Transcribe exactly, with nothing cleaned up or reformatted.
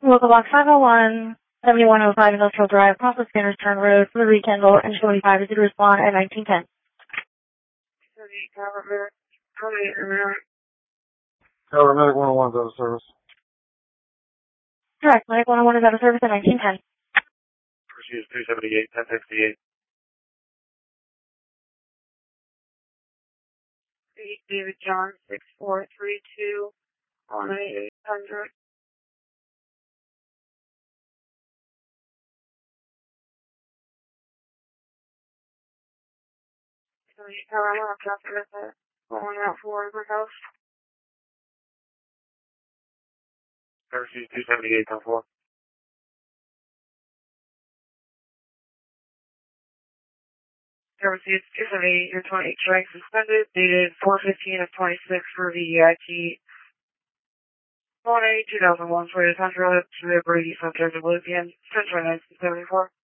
Local box five oh one, seventy-one oh five Industrial Drive, Crossway Standards Turn Road, for the rekindle, and twenty-five is to respond at nineteen ten. Tower Medic one oh one is out of service. Correct, Medic one oh one is out of service at nineteen ten. Proceed three seventy-eight, ten sixty-eight. David John, six four three two, one eight hundred. Tower, I'm on a traffic visit, going out for Riverhouse. Proceed two seventy-eight, ten four. Proceed two seventy-eight, your twenty-eight strike suspended, dated four fifteen of twenty-six for V E I T. one eight two thousand one, Toyota Tundra to the Brady, subject of Olympian, Central nineteen seventy-four.